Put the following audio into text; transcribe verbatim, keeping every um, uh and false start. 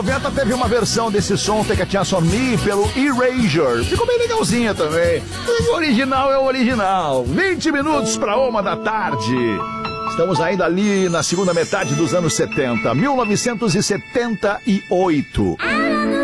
noventa teve uma versão desse som Take a Chance on Me pelo Erasure. Ficou bem legalzinha também. O original é o original. vinte minutos para uma da tarde. Estamos ainda ali na segunda metade dos anos setenta, mil novecentos e setenta e oito.